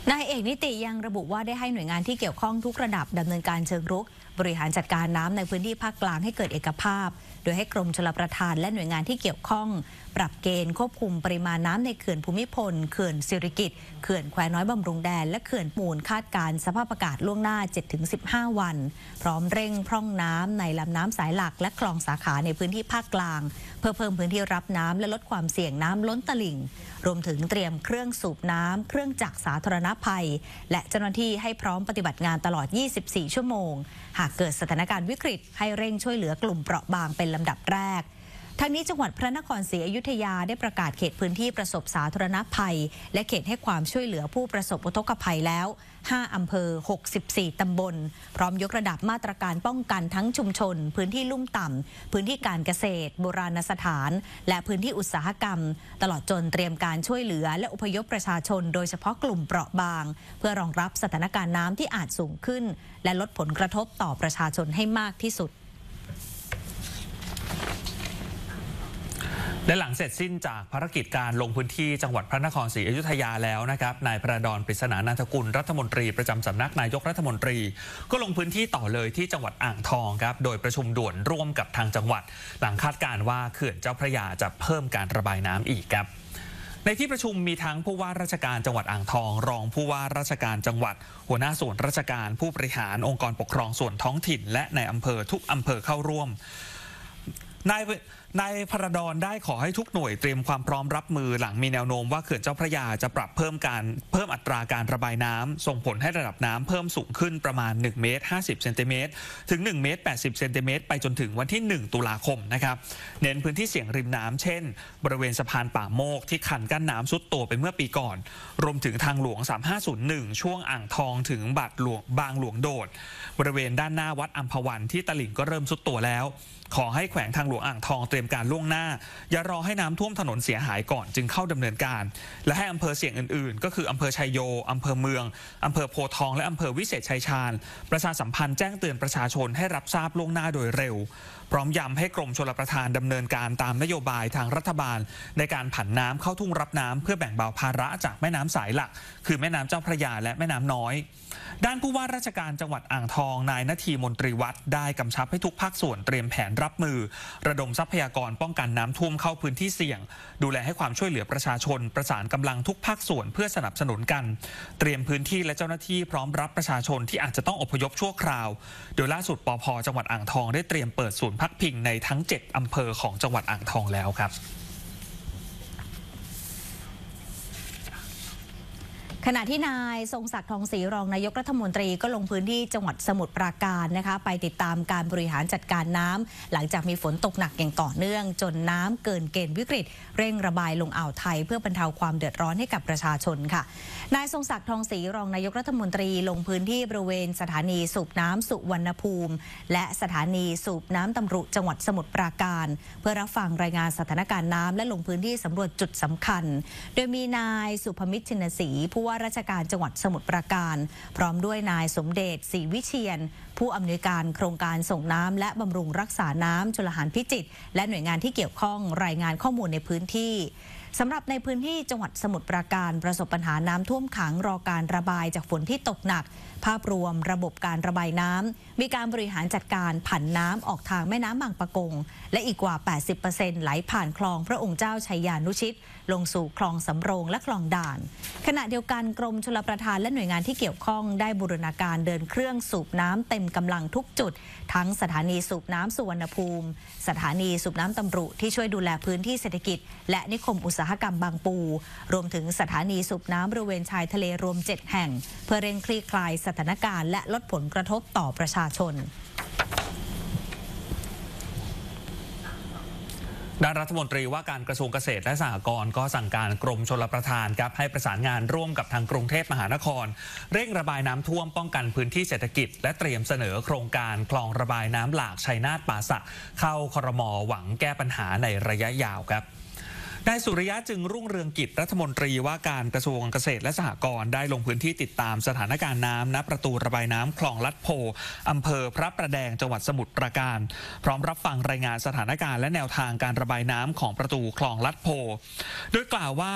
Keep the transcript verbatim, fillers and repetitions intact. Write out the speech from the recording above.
นายเอกนิติยังระบุว่าได้ให้หน่วยงานที่เกี่ยวข้องทุกระดับดำเนินการเชิงรุกบริหารจัดการน้ำในพื้นที่ภาคกลางให้เกิดเอกภาพโดยให้กรมชลประทานและหน่วยงานที่เกี่ยวข้องปรับเกณฑ์ควบคุมปริมาณน้ำในเขื่อนภูมิพลเขื่อนสิริกิติ์เขื่อนแควน้อยบำรุงแดนและเขื่อนมูลคาดการสภาพอากาศล่วงหน้า เจ็ดถึงสิบห้า วันพร้อมเร่งพร่องน้ำในลำน้ำสายหลักและคลองสาขาในพื้นที่ภาคกลางเพื่อเพิ่มพื้นที่รับน้ำและลดความเสี่ยงน้ำล้นตลิ่งรวมถึงเตรียมเครื่องสูบน้ำเครื่องจักรสาธารณภัยและเจ้าหน้าที่ให้พร้อมปฏิบัติงานตลอด ยี่สิบสี่ ชั่วโมงหากเกิดสถานการณ์วิกฤตให้เร่งช่วยเหลือกลุ่มเปราะบางเป็นลำดับแรกทั้งนี้จังหวัดพระนครศรีอยุธยาได้ประกาศเขตพื้นที่ประสบสาธารณภัยและเขตให้ความช่วยเหลือผู้ประสบอุทกภัยแล้วห้าอำเภอหกสิบสี่ตำบลพร้อมยกระดับมาตรการป้องกันทั้งชุมชนพื้นที่ลุ่มต่ำพื้นที่การเกษตรโบราณสถานและพื้นที่อุตสาหกรรมตลอดจนเตรียมการช่วยเหลือและอพยพประชาชนโดยเฉพาะกลุ่มเปราะบางเพื่อรองรับสถานการณ์น้ำที่อาจสูงขึ้นและลดผลกระทบต่อประชาชนให้มากที่สุดและหลังเสร็จสิ้นจากภารกิจการลงพื้นที่จังหวัดพระนครศรีอยุธยาแล้วนะครับนายพระดอนปริศนานันทกุลรัฐมนตรีประจำสำนักนายกรัฐมนตรีก็ลงพื้นที่ต่อเลยที่จังหวัดอ่างทองครับโดยประชุมด่วนร่วมกับทางจังหวัดหลังคาดการณ์ว่าเขื่อนเจ้าพระยาจะเพิ่มการระบายน้ำอีกครับในที่ประชุมมีทั้งผู้ว่าราชการจังหวัดอ่างทองรองผู้ว่าราชการจังหวัดหัวหน้าส่วนราชการผู้บริหารองค์กรปกครองส่วนท้องถิ่นและในอำเภอทุกอำเภอเข้าร่วมนายนายพระดอนได้ขอให้ทุกหน่วยเตรียมความพร้อมรับมือหลังมีแนวโน้มว่าเขื่อนเจ้าพระยาจะปรับเพิ่มการเพิ่มอัตราการระบายน้ำส่งผลให้ระดับน้ำเพิ่มสูงขึ้นประมาณหนึ่งเมตรห้าสิบเซนติเมตรถึงหนึ่งเมตรแปดสิบเซนติเมตรไปจนถึงวันที่หนึ่งตุลาคมนะครับเน้นพื้นที่เสี่ยงริมน้ำเช่นบริเวณสะพานป่าโมกที่คันกั้นน้ำซุดตัวไปเมื่อปีก่อนรวมถึงทางหลวงสามห้าศูนย์หนึ่งช่วงอ่างทองถึงบาดหลวงบางหลวงโดดบริเวณด้านหน้าวัดอัมพวันที่ตลิ่งก็เริ่มซุดตัวแล้วขอให้แขวงทางหลวงอ่างทองเตรียมการล่วงหน้าอย่ารอให้น้ำท่วมถนนเสียหายก่อนจึงเข้าดำเนินการและให้อำเภอเสี่ยงอื่นๆก็คืออำเภอชัยโยอำเภอเมืองอำเภอโพธิ์ทองและอำเภอวิเศษชัยชาญประชาสัมพันธ์แจ้งเตือนประชาชนให้รับทราบล่วงหน้าโดยเร็วพร้อมย้ำให้กรมชลประทานดำเนินการตามนโยบายทางรัฐบาลในการผันน้ำเข้าทุ่งรับน้ำเพื่อแบ่งเบาภาระจากแม่น้ำสายหลักคือแม่น้ำเจ้าพระยาและแม่น้ำน้อยด้านผู้ว่าราชการจังหวัดอ่างทองนายนาทีมนตรีวัฒน์ได้กำชับให้ทุกภาคส่วนเตรียมแผนรับมือระดมทรัพยากรป้องกันน้ำท่วมเข้าพื้นที่เสี่ยงดูแลให้ความช่วยเหลือประชาชนประสานกำลังทุกภาคส่วนเพื่อสนับสนุนกันเตรียมพื้นที่และเจ้าหน้าที่พร้อมรับประชาชนที่อาจจะต้องอพยพชั่วคราวโดยล่าสุดปภ.จังหวัดอ่างทองได้เตรียมเปิดศูนย์พักพิงในทั้งเจ็ดอำเภอของจังหวัดอ่างทองแล้วครับขณะที่นายทรงศักดิ์ทองศรีรองนายกรัฐมนตรีก็ลงพื้นที่จังหวัดสมุทรปราการนะคะไปติดตามการบริหารจัดการน้ำหลังจากมีฝนตกหนักอย่างต่อเนื่องจนน้ำเกินเกณฑ์วิกฤตเร่งระบายลงอ่าวไทยเพื่อบรรเทาความเดือดร้อนให้กับประชาชนค่ะนายทรงศักดิ์ทองศรีรองนายกรัฐมนตรีลงพื้นที่บริเวณสถานีสูบน้ำสุวรรณภูมิและสถานีสูบน้ำตำรุจังหวัดสมุทรปราการเพื่อรับฟังรายงานสถานการณ์น้ำและลงพื้นที่สำรวจจุดสำคัญโดยมีนายสุภมิตรชินศรีผู้ว่าราชการจังหวัดสมุทรปราการพร้อมด้วยนายสมเด็จศรีวิเชียรผู้อำนวยการโครงการส่งน้ำและบำรุงรักษาน้ำชลหารพิจิตรและหน่วยงานที่เกี่ยวข้องรายงานข้อมูลในพื้นที่สำหรับในพื้นที่จังหวัดสมุทรปราการประสบปัญหาน้ำท่วมขังรอการระบายจากฝนที่ตกหนักภาพรวมระบบการระบายน้ำมีการบริหารจัดการผันน้ำออกทางแม่น้ำบางปะกงและอีกกว่า แปดสิบเปอร์เซ็นต์ ไหลผ่านคลองพระองค์เจ้าชัยยานุชิตลงสู่คลองสำโรงและคลองด่านขณะเดียวกันกรมชลประทานและหน่วยงานที่เกี่ยวข้องได้บูรณาการเดินเครื่องสูบน้ำเต็มกำลังทุกจุดทั้งสถานีสูบน้ำสุวรรณภูมิสถานีสูบน้ำตำรุที่ช่วยดูแลพื้นที่เศรษฐกิจและนิคมอุตสาหกรรมบางปูรวมถึงสถานีสูบน้ำบริเวณชายทะเลรวมเจ็ดแห่งเพื่อเร่งคลี่คลายสถานการณ์และลดผลกระทบต่อประชาชนด้านรัฐมนตรีว่าการกระทรวงเกษตรและสหกรณ์ก็สั่งการกรมชลประทานครับให้ประสานงานร่วมกับทางกรุงเทพมหานครเร่งระบายน้ำท่วมป้องกันพื้นที่เศรษฐกิจและเตรียมเสนอโครงการคลองระบายน้ำหลากชัยนาทป่าสักเข้าครม.หวังแก้ปัญหาในระยะยาวครับนายสุริยะจึงรุ่งเรืองกิจรัฐมนตรีว่าการกระทรวงเกษตรและสหกรณ์ได้ลงพื้นที่ติดตามสถานการณ์น้ำณประตูระบายน้ำคลองลัดโพอำเภอพระประแดงจังหวัดสมุทรปราการพร้อมรับฟังรายงานสถานการณ์และแนวทางการระบายน้ำของประตูคลองลัดโพโดยกล่าวว่า